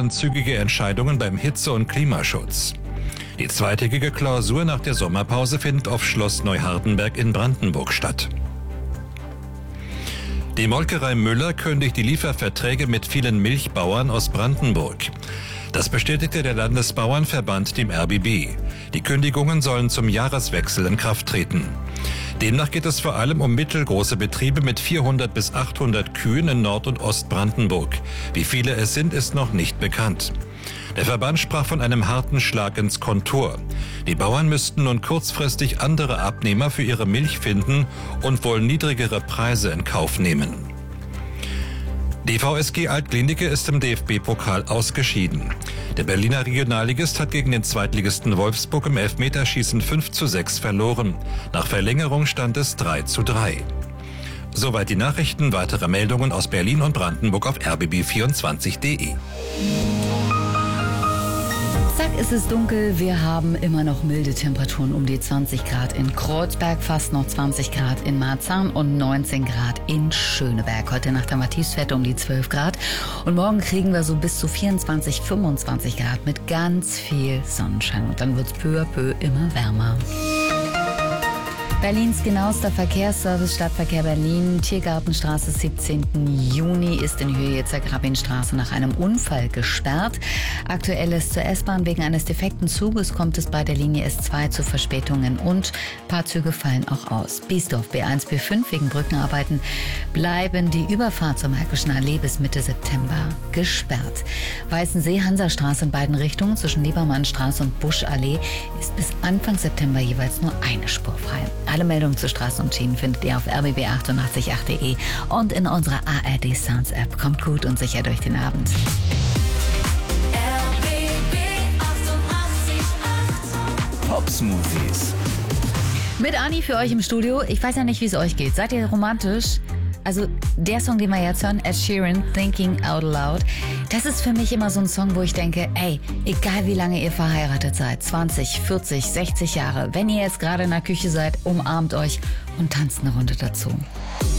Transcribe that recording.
fordern zügige Entscheidungen beim Hitze- und Klimaschutz. Die zweitägige Klausur nach der Sommerpause findet auf Schloss Neuhardenberg in Brandenburg statt. Die Molkerei Müller kündigt die Lieferverträge mit vielen Milchbauern aus Brandenburg. Das bestätigte der Landesbauernverband dem RBB. Die Kündigungen sollen zum Jahreswechsel in Kraft treten. Demnach geht es vor allem um mittelgroße Betriebe mit 400 bis 800 Kühen in Nord- und Ostbrandenburg. Wie viele es sind, ist noch nicht bekannt. Der Verband sprach von einem harten Schlag ins Kontor. Die Bauern müssten nun kurzfristig andere Abnehmer für ihre Milch finden und wohl niedrigere Preise in Kauf nehmen. Die VSG Altklinike ist im DFB-Pokal ausgeschieden. Der Berliner Regionalligist hat gegen den Zweitligisten Wolfsburg im Elfmeterschießen 5:6 verloren. Nach Verlängerung stand es 3:3. Soweit die Nachrichten. Weitere Meldungen aus Berlin und Brandenburg auf rbb24.de. Zack, ist es dunkel. Wir haben immer noch milde Temperaturen um die 20 Grad in Kreuzberg, fast noch 20 Grad in Marzahn und 19 Grad in Schöneberg. Heute Nacht haben wir Tiefstwerte um die 12 Grad. Und morgen kriegen wir so bis zu 24, 25 Grad mit ganz viel Sonnenschein. Und dann wird es peu à peu immer wärmer. Berlins genauester Verkehrsservice Stadtverkehr Berlin, Tiergartenstraße 17. Juni ist in Höhe Jezer-Grabin-Straße nach einem Unfall gesperrt. Aktuell ist zur S-Bahn wegen eines defekten Zuges kommt es bei der Linie S2 zu Verspätungen und ein paar Züge fallen auch aus. Biesdorf B1, B5 wegen Brückenarbeiten bleiben die Überfahrt zur Märkischen Allee bis Mitte September gesperrt. Weißensee Hansastraße in beiden Richtungen zwischen Liebermannstraße und Buschallee ist bis Anfang September jeweils nur eine Spur frei. Alle Meldungen zu Straßen und Schienen findet ihr auf rbb888.de und in unserer ARD Sounds App. Kommt gut und sicher durch den Abend. RBB 88.8 Pop-Smoothies. Mit Anni für euch im Studio. Ich weiß ja nicht, wie es euch geht. Seid ihr romantisch? Also der Song, den wir jetzt hören, Ed Sheeran, Thinking Out Loud, das ist für mich immer so ein Song, wo ich denke, ey, egal wie lange ihr verheiratet seid, 20, 40, 60 Jahre, wenn ihr jetzt gerade in der Küche seid, umarmt euch und tanzt eine Runde dazu.